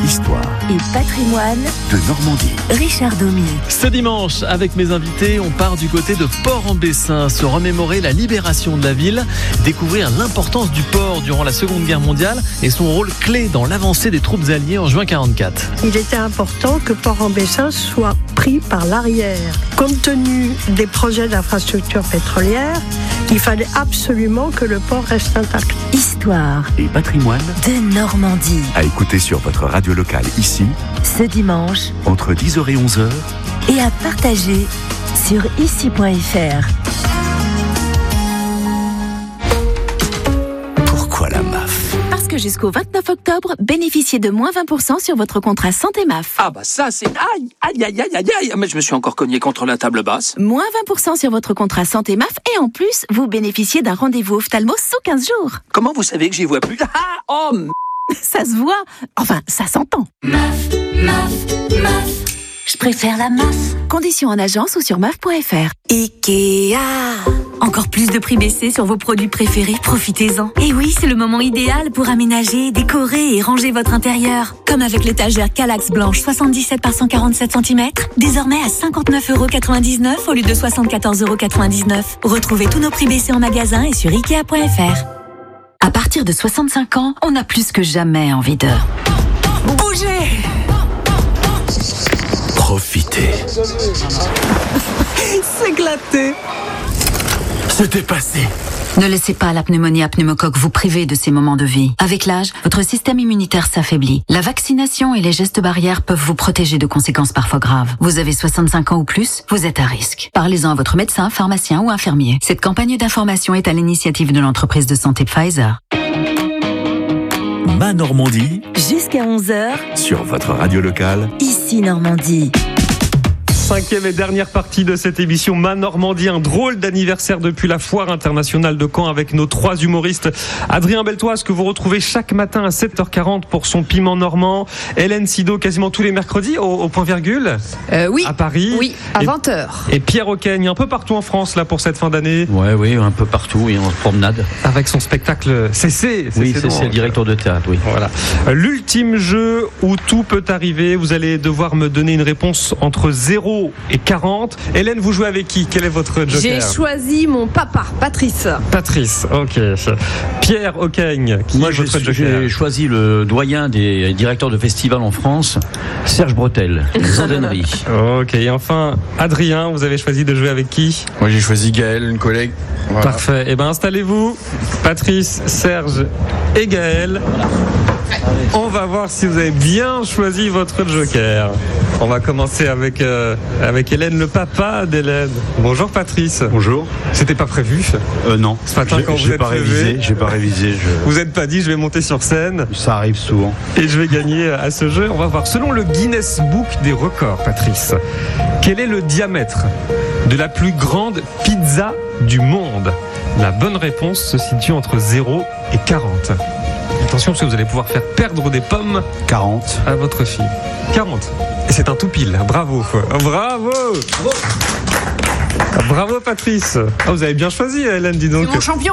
histoire et patrimoine de Normandie. Richard Domy. Ce dimanche, avec mes invités, on part du côté de Port-en-Bessin, se remémorer la libération de la ville, découvrir l'importance du port durant la Seconde Guerre mondiale et son rôle clé dans l'avancée des troupes alliées en juin 1944. Il était important que Port-en-Bessin soit pris par l'arrière. Compte tenu des projets d'infrastructures pétrolières, il fallait absolument que le port reste intact. Histoire Et patrimoine de Normandie. à écouter sur votre radio locale ici, Ce dimanche entre 10h et 11h. et à partager sur ici.fr. Pourquoi la MAF? Parce que jusqu'au 29 octobre, bénéficiez de moins 20% sur votre contrat santé MAF. Ah bah ça c'est... Aïe, aïe, aïe, aïe, aïe, aïe. Mais je me suis encore cogné contre la table basse. Moins 20% sur votre contrat santé MAF et en plus, vous bénéficiez d'un rendez-vous ophtalmo sous 15 jours. Comment vous savez que j'y vois plus? Ah, oh, Ça se voit, enfin ça s'entend. Je préfère la MAF. Conditions en agence ou sur MAF.fr. Ikea. Encore plus de prix baissés sur vos produits préférés, profitez-en. Et oui, c'est le moment idéal pour aménager, décorer et ranger votre intérieur. Comme avec l'étagère Kallax blanche 77 par 147 cm, désormais à 59,99€ au lieu de 74,99€. Retrouvez tous nos prix baissés en magasin et sur Ikea.fr. À partir de 65 ans, on a plus que jamais envie de bouger. Profitez. S'éclater. Se dépasser. Ne laissez pas la pneumonie à pneumocoque vous priver de ces moments de vie. Avec l'âge, votre système immunitaire s'affaiblit. La vaccination et les gestes barrières peuvent vous protéger de conséquences parfois graves. Vous avez 65 ans ou plus, vous êtes à risque. Parlez-en à votre médecin, pharmacien ou infirmier. Cette campagne d'information est à l'initiative de l'entreprise de santé Pfizer. Ma Normandie Jusqu'à 11h, sur votre radio locale. ici Normandie. Cinquième et dernière partie de cette émission Ma Normandie, un drôle d'anniversaire depuis la foire internationale de Caen avec nos trois humoristes. Adrien Beltoise que vous retrouvez chaque matin à 7h40 pour son piment normand. Hélène Sido quasiment tous les mercredis au point virgule. Oui. À Paris. Oui, à 20h. Et Pierre Ocagne un peu partout en France là pour cette fin d'année. Oui, un peu partout, oui, en promenade. Avec son spectacle CC. Oui, c'est le directeur de théâtre, oui. Voilà. L'ultime jeu où tout peut arriver. Vous allez devoir me donner une réponse entre 0 et 40. Hélène, vous jouez avec qui? Quel est votre joker? J'ai choisi mon papa, Patrice. Patrice, ok. Pierre Ocagne, qui Moi, est votre joker? j'ai choisi le doyen des directeurs de festivals en France, Serge Bretel, Zandennerie. Ok, et enfin, Adrien, vous avez choisi de jouer avec qui? Moi j'ai choisi Gaël, une collègue. Voilà. Parfait, et bien installez-vous, Patrice, Serge et Gaël. On va voir si vous avez bien choisi votre joker. On va commencer avec Hélène, le papa d'Hélène. Bonjour Patrice. Bonjour. C'était pas prévu? Non. Ce matin quand vous êtes levé, j'ai pas révisé. vous n'êtes pas dit je vais monter sur scène Ça arrive souvent. et je vais gagner à ce jeu. On va voir. Selon le Guinness Book des records, Patrice, quel est le diamètre de la plus grande pizza du monde? La bonne réponse se situe entre 0 et 40. Attention parce que vous allez pouvoir faire perdre des pommes 40. à votre fille. 40. Et c'est un tout pile. Bravo. Bravo. Bravo Patrice. Ah, vous avez bien choisi Hélène, dis donc. C'est mon champion.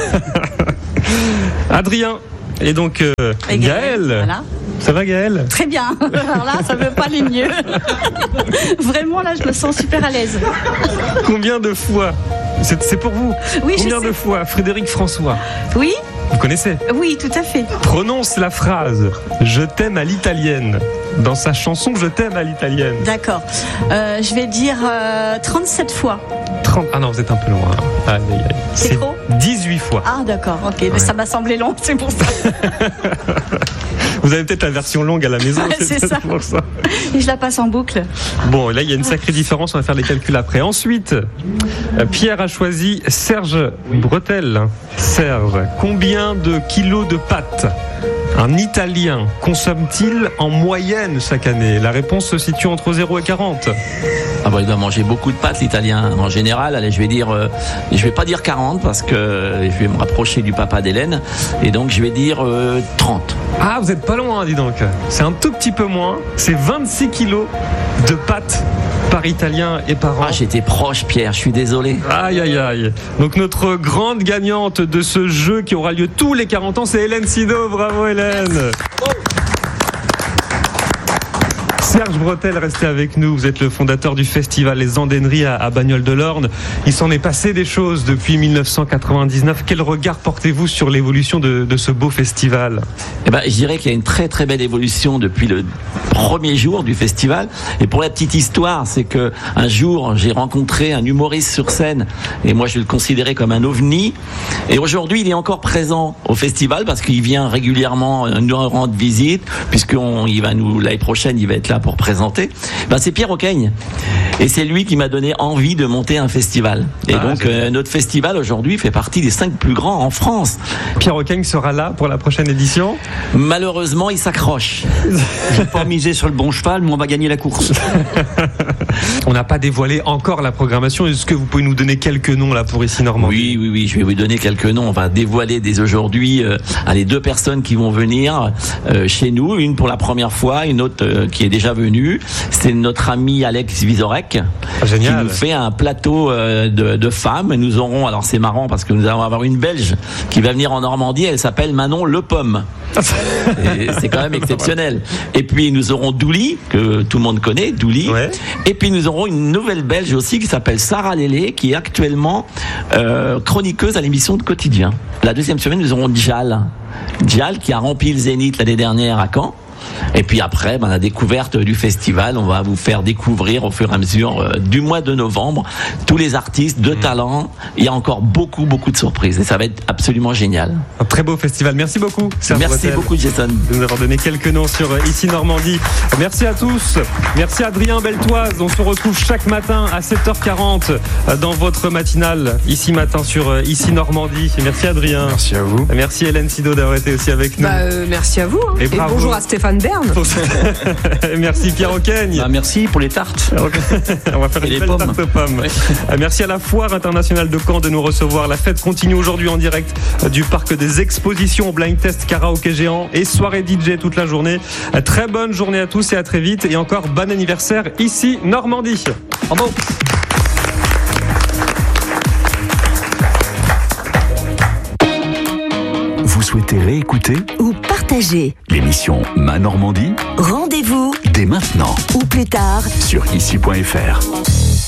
Adrien. Et donc Et Gaël. Voilà. Ça va Gaël? Très bien. Alors là, ça ne veut pas aller mieux. Vraiment, là, je me sens super à l'aise. Combien de fois? C'est pour vous. Oui, je Combien sais. de fois Frédéric François, Oui, vous connaissez, oui, tout à fait. prononce la phrase « Je t'aime à l'italienne » dans sa chanson « Je t'aime à l'italienne D'accord. Je vais dire 37 fois. ». 30... Ah non, vous êtes un peu loin. Aïe, aïe, aïe. C'est trop 18 fois. Ah, d'accord, ok. Mais ça m'a semblé long, c'est pour ça. Vous avez peut-être la version longue à la maison, Ouais, c'est peut-être ça. pour ça. Et je la passe en boucle. Bon, là, il y a une sacrée différence, on va faire les calculs après. Ensuite, Pierre a choisi Serge Bretel. Serge, combien de kilos de pâtes un Italien consomme-t-il en moyenne chaque année? La réponse se situe entre 0 et 40. Ah bah, il doit manger beaucoup de pâtes, l'Italien. En général, allez, je vais pas dire 40 parce que je vais me rapprocher du papa d'Hélène. Et donc, je vais dire 30. Ah, vous êtes pas loin, dis donc. C'est un tout petit peu moins. C'est 26 kilos de pâtes par Italien et par an. Ah, j'étais proche, Pierre, je suis désolé. Aïe, aïe, aïe. Donc, notre grande gagnante de ce jeu qui aura lieu tous les 40 ans, c'est Hélène Sido. Bravo, Hélène. Serge Bretel, restez avec nous. Vous êtes le fondateur du festival Les Andaineries à Bagnoles-de-l'Orne. Il s'en est passé des choses depuis 1999. Quel regard portez-vous sur l'évolution de ce beau festival ? Je dirais qu'il y a une très très belle évolution depuis le premier jour du festival. Et pour la petite histoire, c'est que un jour j'ai rencontré un humoriste sur scène et moi je le considérais comme un ovni. Et aujourd'hui il est encore présent au festival parce qu'il vient régulièrement nous rendre visite l'année prochaine il va être là pour présenter. C'est Pierre Ocagne. Et c'est lui qui m'a donné envie de monter un festival. Et notre festival aujourd'hui fait partie des 5 plus grands en France. Pierre Ocagne sera là pour la prochaine édition ? Malheureusement, il s'accroche. Je vais pas miser sur le bon cheval, mais on va gagner la course. On n'a pas dévoilé encore la programmation. Est-ce que vous pouvez nous donner quelques noms là pour Ici Normandie ? Oui, je vais vous donner quelques noms. On va dévoiler dès aujourd'hui les 2 personnes qui vont venir chez nous. Une pour la première fois, une autre qui est déjà venue. C'est notre ami Alex Vizorek qui nous fait un plateau de femmes. Nous aurons, alors c'est marrant parce que nous allons avoir une Belge qui va venir en Normandie. Elle s'appelle Manon Le Pomme. C'est quand même exceptionnel. Et puis nous aurons Douli, que tout le monde connaît, Douli. Ouais. Et puis nous aurons une nouvelle Belge aussi qui s'appelle Sarah Lélé, qui est actuellement chroniqueuse à l'émission de Quotidien. La deuxième semaine, nous aurons Djal qui a rempli le Zénith l'année dernière à Caen. Et puis après, la découverte du festival, on va vous faire découvrir au fur et à mesure du mois de novembre tous les artistes de talent. Il y a encore beaucoup de surprises et ça va être absolument génial. Un très beau festival. Merci beaucoup. Merci beaucoup, Jason, de nous avoir donné quelques noms sur Ici Normandie. Merci à tous. Merci Adrien Beltoise. On se retrouve chaque matin à 7h40 dans votre matinale Ici Matin sur Ici Normandie. Merci Adrien. Merci à vous. Merci Hélène Sido d'avoir été aussi avec nous. Merci à vous. Et bonjour à Stéphane Bern. Merci Pierre Ocagne. Merci pour les tartes. On va faire une belle tarte aux pommes. Ouais. Merci à la Foire internationale de Caen de nous recevoir. La fête continue aujourd'hui en direct du parc des expositions, blind test, karaoké géant et soirée DJ toute la journée. Très bonne journée à tous et à très vite. Et encore bon anniversaire Ici Normandie. Bravo. Vous souhaitez réécouter ou partager l'émission Ma Normandie ? Rendez-vous dès maintenant ou plus tard sur ici.fr.